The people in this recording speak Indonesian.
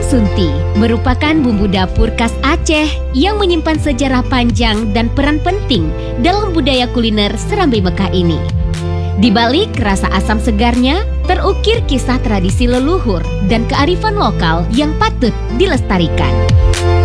Sunti merupakan bumbu dapur khas Aceh yang menyimpan sejarah panjang dan peran penting dalam budaya kuliner Serambi Mekah ini. Di balik rasa asam segarnya, terukir kisah tradisi leluhur dan kearifan lokal yang patut dilestarikan.